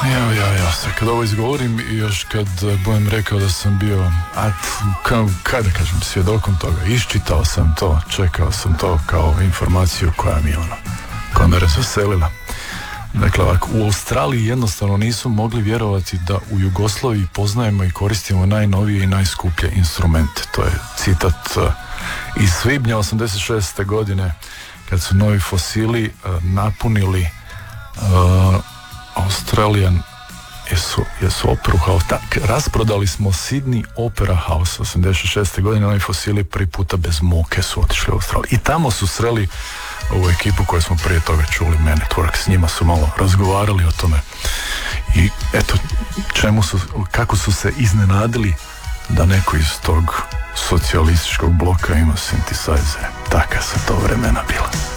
Ja, sad kad ovo izgovorim i još kad budem rekao da sam bio, kada kažem, svjedokom toga, iščitao sam to, čekao sam to kao informaciju koja me razveselila. Dakle, ovako, u Australiji jednostavno nisu mogli vjerovati da u Jugoslaviji poznajemo i koristimo najnovije i najskuplje instrumente. To je citat iz svibnja 86. godine, kad su novi fosili napunili Australian jesu operu house. Rasprodali smo Sydney Opera House 86. godine, novi fosili prvi puta bez muke su otišli u Australiju. I tamo su sreli ovu ekipu koju smo prije toga čuli, Man at Work, s njima su malo razgovarali o tome. I eto, kako su se iznenadili da neko iz tog socijalističkog bloka ima synthesizer. Taka su to vremena bila.